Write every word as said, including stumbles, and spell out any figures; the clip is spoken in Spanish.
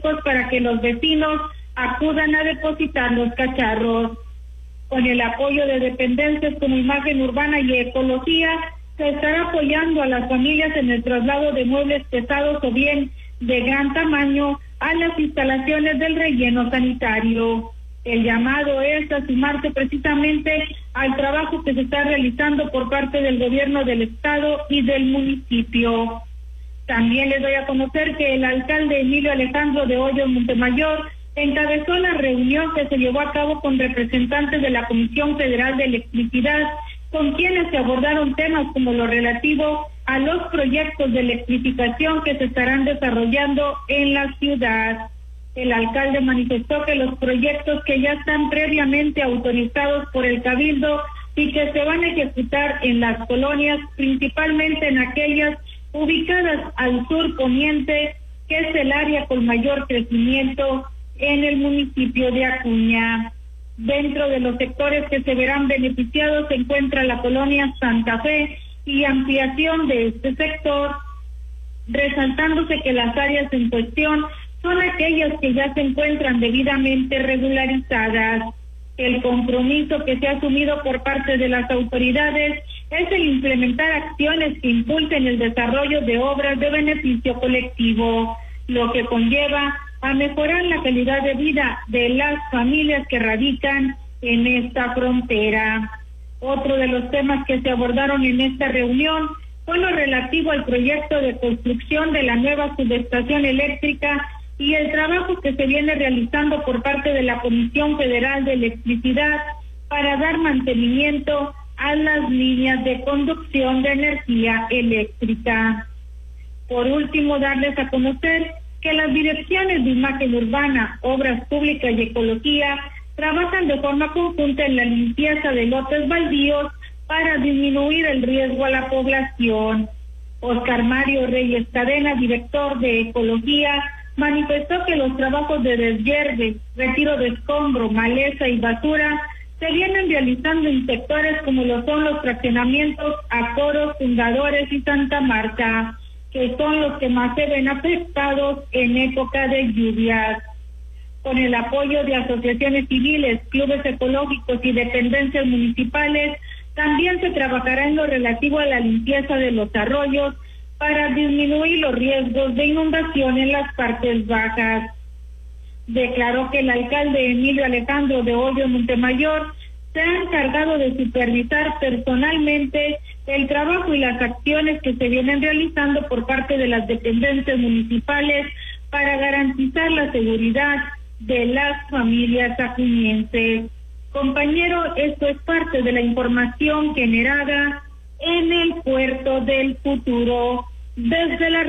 electrónicos para que los vecinos acudan a depositar los cacharros. Con el apoyo de dependencias como Imagen Urbana y Ecología, se estará apoyando a las familias en el traslado de muebles pesados o bien de gran tamaño a las instalaciones del relleno sanitario. El llamado es a sumarse precisamente al trabajo que se está realizando por parte del gobierno del estado y del municipio. También les doy a conocer que el alcalde Emilio Alejandro de Hoyos Montemayor encabezó la reunión que se llevó a cabo con representantes de la Comisión Federal de Electricidad, con quienes se abordaron temas como lo relativo a los proyectos de electrificación que se estarán desarrollando en la ciudad. El alcalde manifestó que los proyectos que ya están previamente autorizados por el Cabildo y que se van a ejecutar en las colonias, principalmente en aquellas ubicadas al sur poniente, que es el área con mayor crecimiento en el municipio de Acuña. Dentro de los sectores que se verán beneficiados se encuentra la colonia Santa Fe y ampliación de este sector, resaltándose que las áreas en cuestión son aquellas que ya se encuentran debidamente regularizadas. El compromiso que se ha asumido por parte de las autoridades es el implementar acciones que impulsen el desarrollo de obras de beneficio colectivo, lo que conlleva a mejorar la calidad de vida de las familias que radican en esta frontera. Otro de los temas que se abordaron en esta reunión fue lo relativo al proyecto de construcción de la nueva subestación eléctrica y el trabajo que se viene realizando por parte de la Comisión Federal de Electricidad para dar mantenimiento a las líneas de conducción de energía eléctrica. Por último, darles a conocer que las direcciones de Imagen Urbana, Obras Públicas y Ecología trabajan de forma conjunta en la limpieza de lotes baldíos para disminuir el riesgo a la población. Oscar Mario Reyes Cadena, director de Ecología, manifestó que los trabajos de deshierve, retiro de escombro, maleza y basura se vienen realizando en sectores como lo son los fraccionamientos Acoros, Fundadores y Santa Marta, que son los que más se ven afectados en época de lluvias. Con el apoyo de asociaciones civiles, clubes ecológicos y dependencias municipales, también se trabajará en lo relativo a la limpieza de los arroyos para disminuir los riesgos de inundación en las partes bajas. Declaró que el alcalde Emilio Alejandro de Hoyos Montemayor se ha encargado de supervisar personalmente el trabajo y las acciones que se vienen realizando por parte de las dependencias municipales para garantizar la seguridad de las familias acuñenses. Compañero, esto es parte de la información generada en el Puerto del Futuro. Desde la